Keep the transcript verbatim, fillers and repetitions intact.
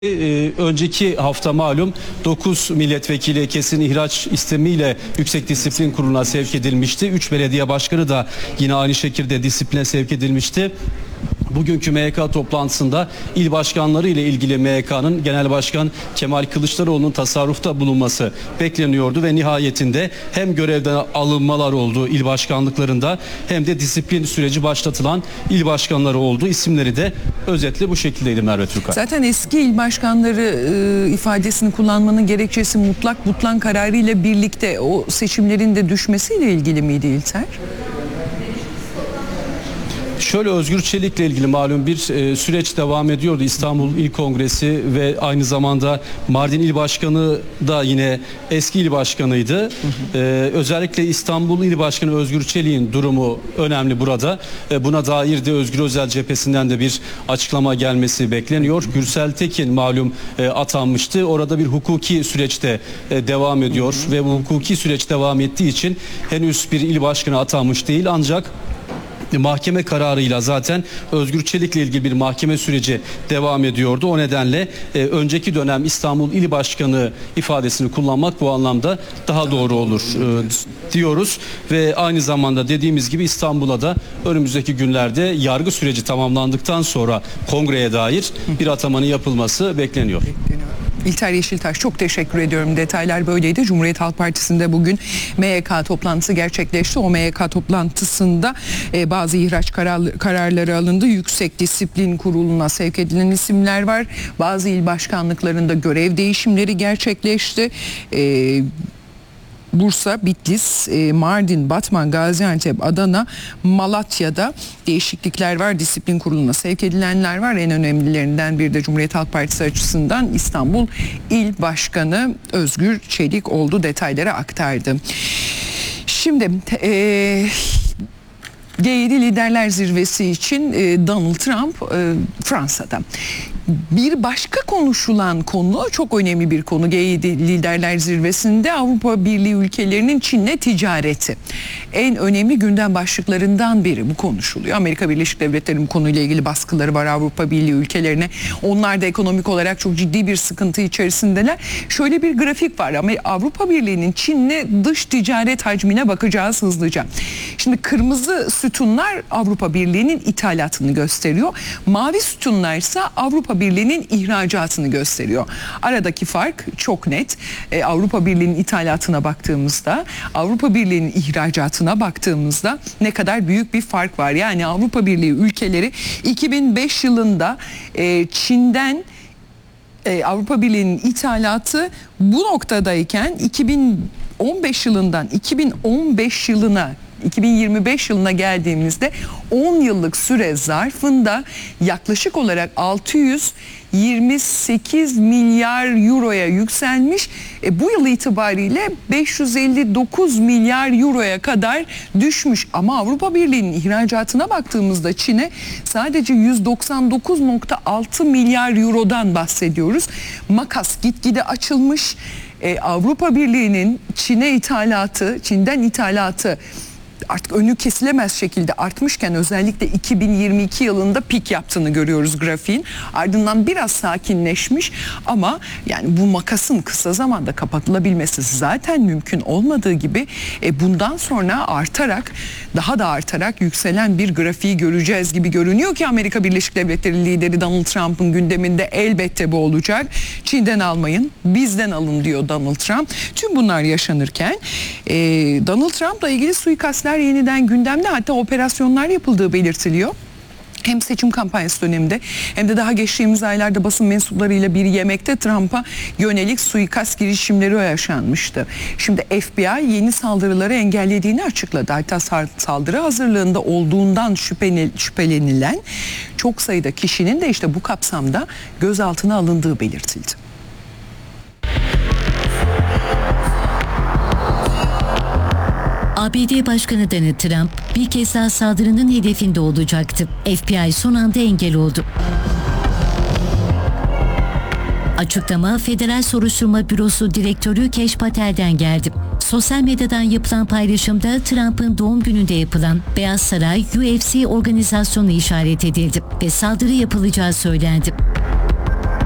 Ee, önceki hafta malum dokuz milletvekili kesin ihraç istemiyle Yüksek Disiplin Kurulu'na sevk edilmişti. üç belediye başkanı da yine aynı şekilde disipline sevk edilmişti. Bugünkü M Y K toplantısında il başkanları ile ilgili M Y K'nın Genel Başkan Kemal Kılıçdaroğlu'nun tasarrufta bulunması bekleniyordu ve nihayetinde hem görevden alınmalar oldu il başkanlıklarında hem de disiplin süreci başlatılan il başkanları oldu. İsimleri de özetle bu şekildeydi Merve Türkay. Zaten eski il başkanları e, ifadesini kullanmanın gerekçesi mutlak butlan kararı ile birlikte o seçimlerin de düşmesiyle ilgili miydi İlter? Şöyle Özgür Çelik'le ilgili malum bir e, süreç devam ediyordu. İstanbul İl Kongresi ve aynı zamanda Mardin İl Başkanı da yine eski il başkanıydı. Hı hı. E, özellikle İstanbul İl Başkanı Özgür Çelik'in durumu önemli burada. E, buna dair de Özgür Özel cephesinden de bir açıklama gelmesi bekleniyor. Gürsel Tekin malum e, atanmıştı. Orada bir hukuki süreçte e, devam ediyor. Hı hı. Ve bu hukuki süreç devam ettiği için henüz bir il başkanı atanmış değil, ancak mahkeme kararıyla zaten Özgür Çelik'le ilgili bir mahkeme süreci devam ediyordu. O nedenle e, önceki dönem İstanbul İl Başkanı ifadesini kullanmak bu anlamda daha doğru olur e, diyoruz. Ve aynı zamanda dediğimiz gibi İstanbul'a da önümüzdeki günlerde yargı süreci tamamlandıktan sonra kongreye dair bir atamanın yapılması bekleniyor. İlter Yeşiltaş, çok teşekkür ediyorum. Detaylar böyleydi. Cumhuriyet Halk Partisi'nde bugün M Y K toplantısı gerçekleşti. O M Y K toplantısında e, bazı ihraç karar, kararları alındı. Yüksek Disiplin Kurulu'na sevk edilen isimler var. Bazı il başkanlıklarında görev değişimleri gerçekleşti. E, Bursa, Bitlis, Mardin, Batman, Gaziantep, Adana, Malatya'da değişiklikler var. Disiplin Kurulu'na sevk edilenler var. En önemlilerinden biri de Cumhuriyet Halk Partisi açısından İstanbul İl Başkanı Özgür Çelik oldu. Detayları aktardı. Şimdi e, G yedi Liderler Zirvesi için Donald Trump Fransa'da. Bir başka konuşulan konu, çok önemli bir konu G yedi Liderler Zirvesi'nde, Avrupa Birliği ülkelerinin Çin'le ticareti. En önemli gündem başlıklarından biri bu konuşuluyor. Amerika Birleşik Devletleri'nin bu konuyla ilgili baskıları var Avrupa Birliği ülkelerine. Onlar da ekonomik olarak çok ciddi bir sıkıntı içerisindeler. Şöyle bir grafik var ama Avrupa Birliği'nin Çin'le dış ticaret hacmine bakacağız hızlıca. Şimdi kırmızı sütunlar Avrupa Birliği'nin ithalatını gösteriyor. Mavi sütunlar ise Avrupa Birliği'nin ihracatını gösteriyor. Aradaki fark çok net. Ee, Avrupa Birliği'nin ithalatına baktığımızda, Avrupa Birliği'nin ihracatına baktığımızda ne kadar büyük bir fark var. Yani Avrupa Birliği ülkeleri iki bin beş yılında e, Çin'den e, Avrupa Birliği'nin ithalatı bu noktadayken iki bin on beş yılından iki bin on beş yılına iki bin yirmi beş yılına geldiğimizde on yıllık süre zarfında yaklaşık olarak altı yüz yirmi sekiz milyar euroya yükselmiş. E, bu yıl itibariyle beş yüz elli dokuz milyar euroya kadar düşmüş. Ama Avrupa Birliği'nin ihracatına baktığımızda Çin'e sadece yüz doksan dokuz nokta altı milyar eurodan bahsediyoruz. Makas gitgide açılmış. E, Avrupa Birliği'nin Çin'e ithalatı, Çin'den ithalatı artık önü kesilemez şekilde artmışken özellikle iki bin yirmi iki yılında pik yaptığını görüyoruz grafiğin. Ardından biraz sakinleşmiş ama yani bu makasın kısa zamanda kapatılabilmesi zaten mümkün olmadığı gibi e, bundan sonra artarak, daha da artarak yükselen bir grafiği göreceğiz gibi görünüyor ki Amerika Birleşik Devletleri lideri Donald Trump'ın gündeminde elbette bu olacak. Çin'den almayın, bizden alın diyor Donald Trump. Tüm bunlar yaşanırken e, Donald Trump'la ilgili suikastler yeniden gündemde, hatta operasyonlar yapıldığı belirtiliyor. Hem seçim kampanyası döneminde hem de daha geçtiğimiz aylarda basın mensuplarıyla bir yemekte Trump'a yönelik suikast girişimleri yaşanmıştı. Şimdi F B I yeni saldırıları engellediğini açıkladı. Hatta saldırı hazırlığında olduğundan şüphelenilen çok sayıda kişinin de işte bu kapsamda gözaltına alındığı belirtildi. A B D Başkanı Donald Trump bir kez daha saldırının hedefinde olacaktı. F B I son anda engel oldu. Açıklama Federal Soruşturma Bürosu Direktörü Kesh Patel'den geldi. Sosyal medyadan yapılan paylaşımda Trump'ın doğum gününde yapılan Beyaz Saray U F C organizasyonu işaret edildi ve saldırı yapılacağı söylendi.